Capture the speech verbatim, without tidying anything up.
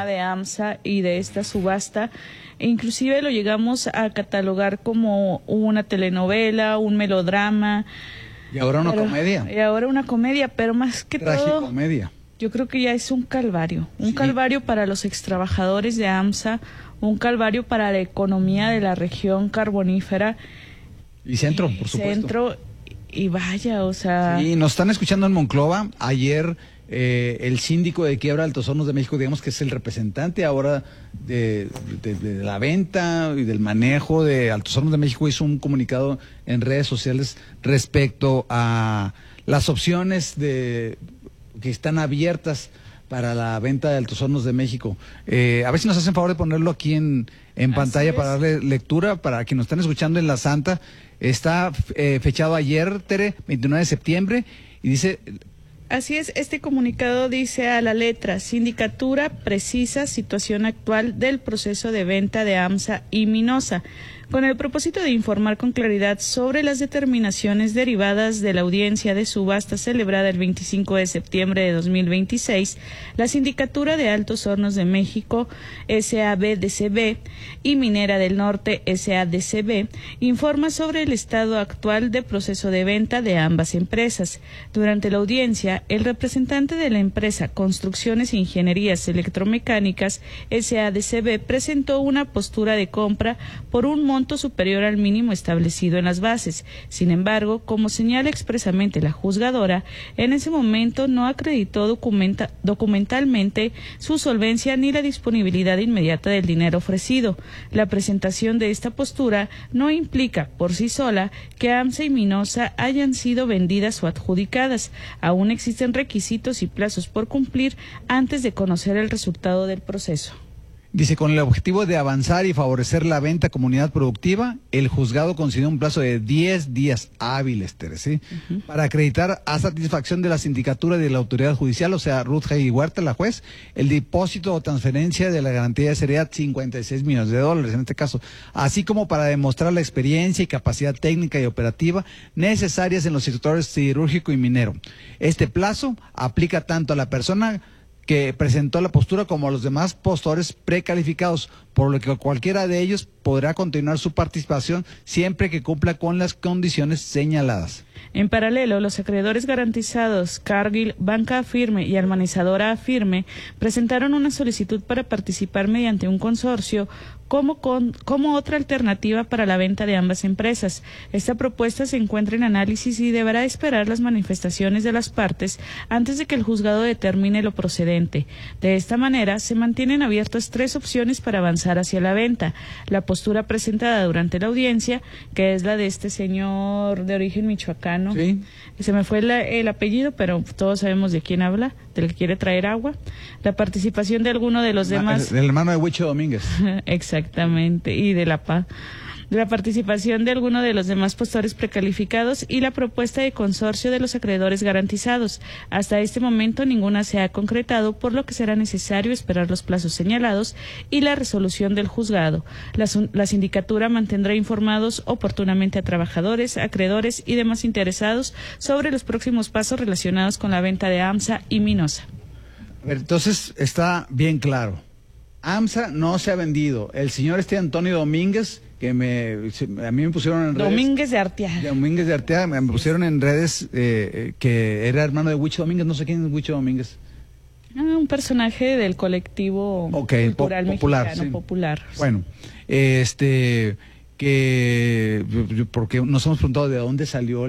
de AMSA y de esta subasta. E inclusive lo llegamos a catalogar como una telenovela, un melodrama. Y ahora una pero, comedia. Y ahora una comedia, pero más que todo... Tragicomedia. Yo creo que ya es un calvario, un Sí. calvario para los extrabajadores de AMSA, un calvario para la economía de la región carbonífera. Y centro, por supuesto. Centro, y vaya, o sea... Sí, nos están escuchando en Monclova. Ayer eh, el síndico de quiebra de Altos Hornos de México, digamos que es el representante ahora de, de, de la venta y del manejo de Altos Hornos de México, hizo un comunicado en redes sociales respecto a las opciones de que están abiertas para la venta de Altos Hornos de México. Eh, a ver si nos hacen favor de ponerlo aquí en, en pantalla para darle lectura, para quienes nos están escuchando en La Santa. Está eh, fechado ayer, Tere, veintinueve de septiembre, y dice... Así es, este comunicado dice a la letra: Sindicatura precisa situación actual del proceso de venta de AMSA y Minosa, con el propósito de informar con claridad sobre las determinaciones derivadas de la audiencia de subasta celebrada el veinticinco de septiembre de dos mil veintiséis, la Sindicatura de Altos Hornos de México, S A B D C B, y Minera del Norte, S A D C B, informa sobre el estado actual de proceso de venta de ambas empresas. Durante la audiencia, el representante de la empresa Construcciones e Ingenierías Electromecánicas, S A D C B, presentó una postura de compra por un monto superior al mínimo establecido en las bases. Sin embargo, como señala expresamente la juzgadora, en ese momento no acreditó documenta, documentalmente su solvencia ni la disponibilidad inmediata del dinero ofrecido. La presentación de esta postura no implica por sí sola que AMSA y Minosa hayan sido vendidas o adjudicadas. Aún existen requisitos y plazos por cumplir antes de conocer el resultado del proceso. Dice, con el objetivo de avanzar y favorecer la venta a comunidad productiva, el juzgado concedió un plazo de diez días hábiles, Tere, ¿sí? Uh-huh. Para acreditar a satisfacción de la sindicatura y de la autoridad judicial, o sea, Ruth G. Huerta, la juez, el depósito o transferencia de la garantía de seriedad, cincuenta y seis millones de dólares en este caso, así como para demostrar la experiencia y capacidad técnica y operativa necesarias en los sectores siderúrgico y minero. Este plazo aplica tanto a la persona que presentó la postura como a los demás postores precalificados, por lo que cualquiera de ellos podrá continuar su participación siempre que cumpla con las condiciones señaladas. En paralelo, los acreedores garantizados Cargill, Banca Afirme y Almanizadora Afirme presentaron una solicitud para participar mediante un consorcio como, con, como otra alternativa para la venta de ambas empresas. Esta propuesta se encuentra en análisis y deberá esperar las manifestaciones de las partes antes de que el juzgado determine lo procedente. De esta manera, se mantienen abiertas tres opciones para avanzar hacia la venta: la postura presentada durante la audiencia, que es la de este señor de origen michoacano. Sí. Se me fue la, el apellido, pero todos sabemos de quién habla, del que quiere traer agua. La participación de alguno de los demás... El, el hermano de Huicho Domínguez. Exactamente, y de la paz. La participación de alguno de los demás postores precalificados y la propuesta de consorcio de los acreedores garantizados. Hasta este momento ninguna se ha concretado, por lo que será necesario esperar los plazos señalados y la resolución del juzgado. La, la sindicatura mantendrá informados oportunamente a trabajadores, acreedores y demás interesados sobre los próximos pasos relacionados con la venta de AMSA y Minosa. A ver, entonces está bien claro. AMSA no se ha vendido. El señor este Antonio Domínguez, que me a mí me pusieron en redes... Domínguez de Arteaga. Domínguez de Arteaga, me pusieron en redes eh, que era hermano de Huicho Domínguez. No sé quién es Huicho Domínguez. Ah, un personaje del colectivo okay, cultural po popular, mexicano, sí. popular. Bueno, este, que porque nos hemos preguntado de dónde salió